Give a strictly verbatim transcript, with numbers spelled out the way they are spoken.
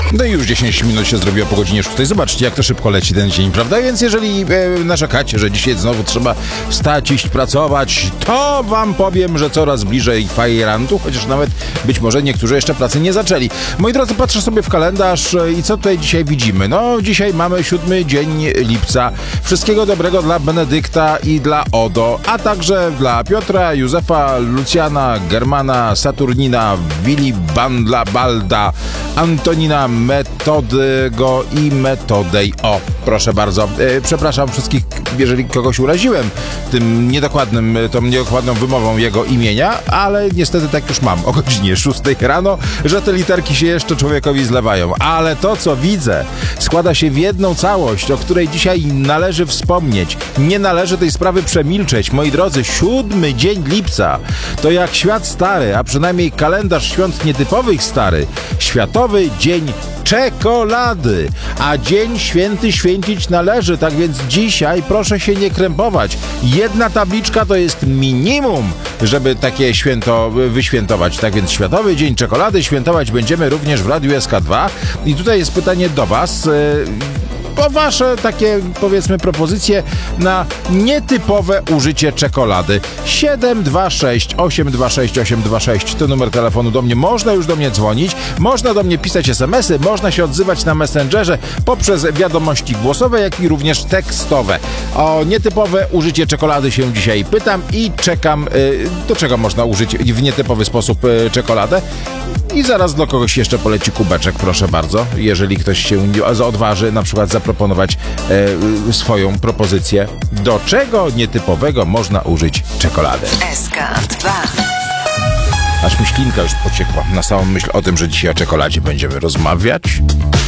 No i już dziesięć minut się zrobiło po godzinie szóstej. Zobaczcie, jak to szybko leci ten dzień, prawda? Więc jeżeli e, narzekacie, że dzisiaj znowu trzeba wstać, iść pracować, to wam powiem, że coraz bliżej fajerantu, chociaż nawet być może niektórzy jeszcze pracy nie zaczęli. Moi drodzy, patrzę sobie w kalendarz i co tutaj dzisiaj widzimy? No, dzisiaj mamy siódmy dzień lipca. Wszystkiego dobrego dla Benedykta i dla Odo, a także dla Piotra, Józefa, Lucjana, Germana, Saturnina, Wilibandla, Balda, Antonina, Metodego i Metodej. O, proszę bardzo. E, przepraszam wszystkich, jeżeli kogoś uraziłem tym niedokładnym, tą niedokładną wymową jego imienia, ale niestety tak już mam o godzinie szóstej rano, że te literki się jeszcze człowiekowi zlewają. Ale to, co widzę, składa się w jedną całość, o której dzisiaj należy wspomnieć. Nie należy tej sprawy przemilczeć. Moi drodzy, siódmy dzień lipca to jak świat stary, a przynajmniej kalendarz świąt nietypowych stary, Światowy Dzień Czekolady. A dzień święty święcić należy, tak więc dzisiaj proszę się nie krępować. Jedna tabliczka to jest minimum, żeby takie święto wyświętować. Tak więc Światowy Dzień Czekolady świętować będziemy również w Radiu S K dwa. I tutaj jest pytanie do was. O wasze takie, powiedzmy, propozycje na nietypowe użycie czekolady. siedem dwa sześć osiem dwa sześć osiem dwa sześć to numer telefonu do mnie. Można już do mnie dzwonić, można do mnie pisać es em esy, można się odzywać na Messengerze poprzez wiadomości głosowe, jak i również tekstowe. O nietypowe użycie czekolady się dzisiaj pytam i czekam, do czego można użyć w nietypowy sposób czekoladę. I zaraz do kogoś jeszcze poleci kubeczek, proszę bardzo. Jeżeli ktoś się odważy na przykład zaproponować e, swoją propozycję, do czego nietypowego można użyć czekolady. S K dwa. Aż mi ślinka już pociekła na samą myśl o tym, że dzisiaj o czekoladzie będziemy rozmawiać.